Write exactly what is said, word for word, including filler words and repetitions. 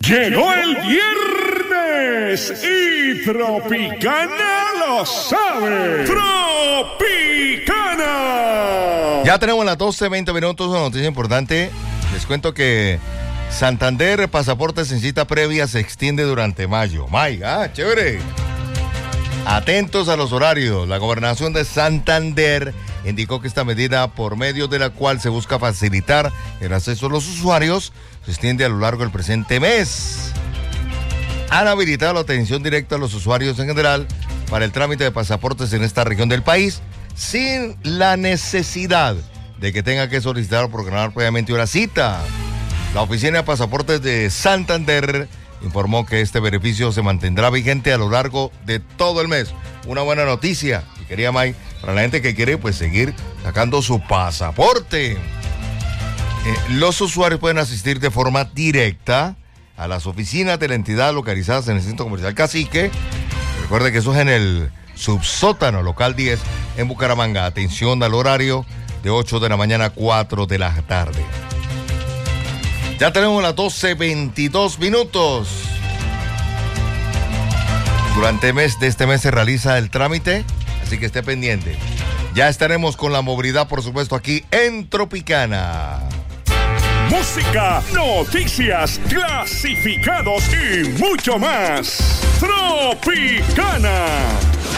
Llegó el viernes y Tropicana lo sabe. ¡Tropicana! Ya tenemos las doce, veinte minutos, una noticia importante. Les cuento que Santander, pasaportes en cita previa se extiende durante mayo. ¡May! ¡Ah, chévere! Atentos a los horarios. La Gobernación de Santander indicó que esta medida, por medio de la cual se busca facilitar el acceso a los usuarios, se extiende a lo largo del presente mes. Han habilitado la atención directa a los usuarios en general para el trámite de pasaportes en esta región del país, sin la necesidad de que tenga que solicitar o programar previamente una cita. La Oficina de Pasaportes de Santander informó que este beneficio se mantendrá vigente a lo largo de todo el mes. Una buena noticia, y quería May, para la gente que quiere pues seguir sacando su pasaporte. Eh, los usuarios pueden asistir de forma directa a las oficinas de la entidad localizadas en el Centro Comercial Cacique. Recuerde que eso es en el subsótano local diez en Bucaramanga. Atención al horario de ocho de la mañana a cuatro de la tarde. Ya tenemos las doce, veintidós minutos. Durante el mes de este mes se realiza el trámite, así que esté pendiente. Ya estaremos con la movilidad, por supuesto, aquí en Tropicana. Música, noticias, clasificados y mucho más. Tropicana.